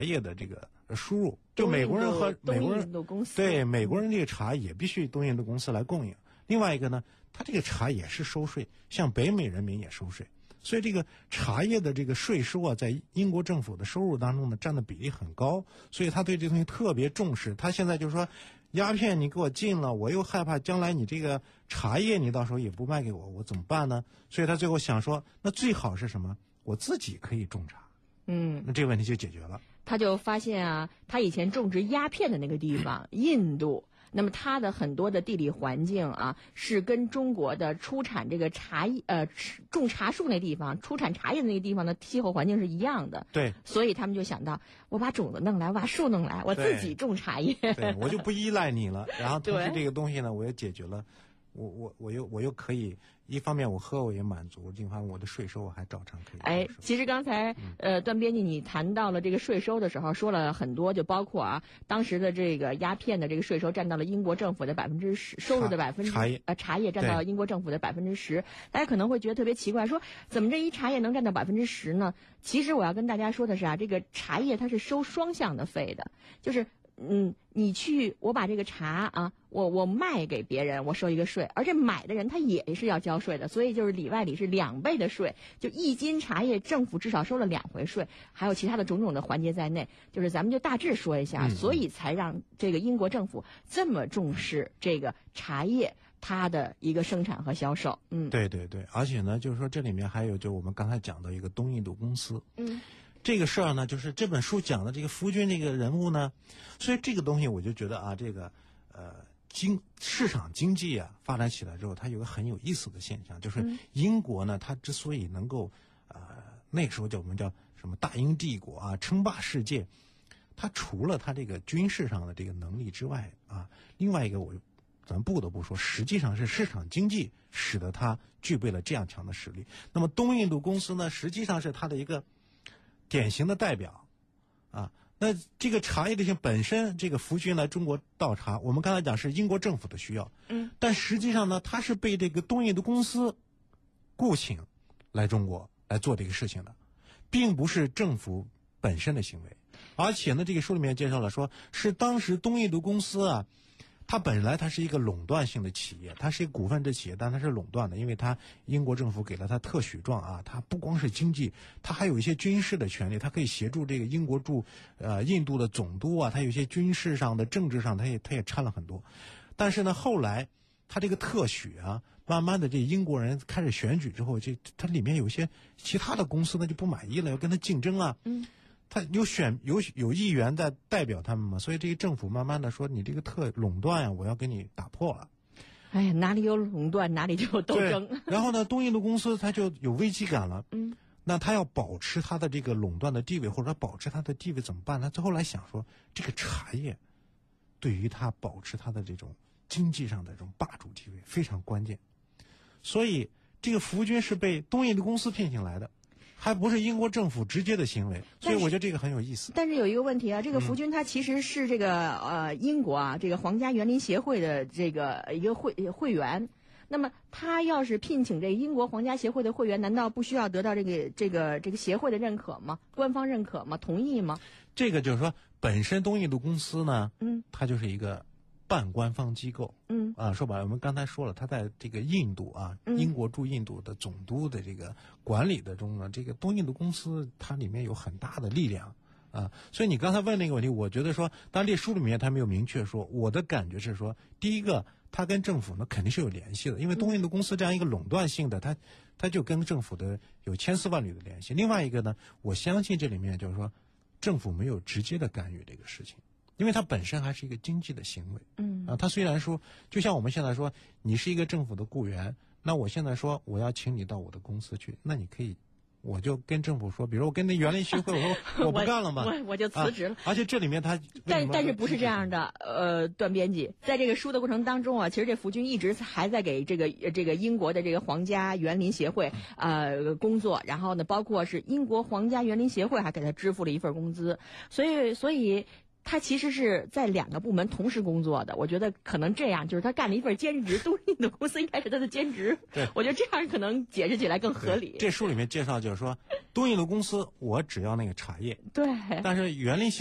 业的这个输入，就美国人和美国人对美国人这个茶也必须东印度公司来供应。另外一个呢，它这个茶也是收税，像北美人民也收税，所以这个茶叶的这个税收啊，在英国政府的收入当中呢，占的比例很高，所以他对这东西特别重视。他现在就是说，鸦片你给我禁了，我又害怕将来你这个茶叶你到时候也不卖给我，我怎么办呢？所以他最后想说，那最好是什么？我自己可以种茶。那这个问题就解决了。 他就发现啊，他以前种植鸦片的那个地方，印度。那么它的很多的地理环境啊，是跟中国的出产这个茶叶种茶树那地方出产茶叶的那个地方的气候环境是一样的。 对， 所以他们就想到，我把种子弄来，我把树弄来，我自己种茶叶。 对，我就不依赖你了。然后同时这个东西呢，我也解决了。我又可以，一方面我喝我也满足，另一方面我的税收我还照常可以。 其实刚才段编辑你谈到了这个税收的时候，说了很多，就包括啊，当时的这个鸦片的这个税收占到了英国政府的10%，收入的茶叶占到了英国政府的10%。大家可能会觉得特别奇怪，说怎么这一茶叶能占到10%呢？其实我要跟大家说的是啊，这个茶叶它是收双向的费的，就是我把这个茶啊，我卖给别人，我收一个税，而这买的人他也是要交税的，所以就是里外里是2倍的税，就1斤茶叶政府至少收了2回税，还有其他的种种的环节在内，就是咱们就大致说一下，所以才让这个英国政府这么重视这个茶叶它的一个生产和销售。 对对对，而且呢，就是说这里面还有就我们刚才讲到一个东印度公司。这个事儿呢，就是这本书讲的这个福军这个人物呢，所以这个东西我就觉得啊，这个市场经济啊发展起来之后，它有个很有意思的现象，就是英国呢，它之所以能够那个时候我们叫什么大英帝国啊，称霸世界，它除了它这个军事上的这个能力之外啊，另外一个咱不得不说，实际上是市场经济使得它具备了这样强的实力。那么东印度公司呢，实际上是它的一个典型的代表啊。那这个茶叶的本身，这个福军来中国倒茶，我们刚才讲是英国政府的需要，但实际上呢，它是被这个东印度公司雇请来中国来做这个事情的，并不是政府本身的行为。而且呢，这个书里面介绍了说，是当时东印度公司啊，它本来它是一个垄断性的企业，它是一个股份制企业，但它是垄断的，因为它英国政府给了它特许状啊，它不光是经济，它还有一些军事的权利，它可以协助这个英国驻印度的总督啊，它有一些军事上的、政治上，它也掺了很多。但是呢，后来它这个特许啊，慢慢的这英国人开始选举之后，它里面有一些其他的公司呢就不满意了，要跟它竞争啊。他有议员在代表他们嘛，所以这个政府慢慢的说，你这个垄断啊，我要给你打破了。 哎呀，哪里有垄断，哪里就有斗争。 然后呢，东印度公司它就有危机感了。那他要保持他的这个垄断的地位，或者说保持他的地位怎么办？他最后来想说，这个茶叶对于他保持他的这种经济上的这种霸主地位非常关键。所以这个福军是被东印度公司聘请来的。还不是英国政府直接的行为，所以我觉得这个很有意思。 但是有一个问题啊，这个福军他其实是这个英国啊这个皇家园林协会的这个一个会员。那么他要是聘请这个英国皇家协会的会员，难道不需要得到这个协会的认可吗？官方认可吗？同意吗？ 这个就是说，本身东印度公司呢，它就是一个半官方机构。说白了，我们刚才说了，他在这个印度啊，英国驻印度的总督的这个管理的中呢，这个东印度公司它里面有很大的力量啊。所以你刚才问那个问题，我觉得说，当然这书里面他没有明确说，我的感觉是说，第一个，他跟政府呢肯定是有联系的，因为东印度公司这样一个垄断性的，他就跟政府的有千丝万缕的联系。另外一个呢，我相信这里面就是说，政府没有直接的干预这个事情。因为它本身还是一个经济的行为，它虽然说，就像我们现在说，你是一个政府的雇员，那我现在说我要请你到我的公司去，那你可以，我就跟政府说，比如我跟那园林协会，我说我不干了嘛， 我就辞职了。 而且这里面但是不是这样的？段编辑，在这个书的过程当中啊，其实这福军一直还在给这个英国的这个皇家园林协会工作，然后呢，包括是英国皇家园林协会还给他支付了一份工资，所以他其实是在2个部门同时工作的。我觉得可能这样，就是他干了一份兼职，东印度公司应该是他的兼职。 对， 我觉得这样可能解释起来更合理。 这书里面介绍就是说，东印度公司我只要那个茶叶， 对， 但是园林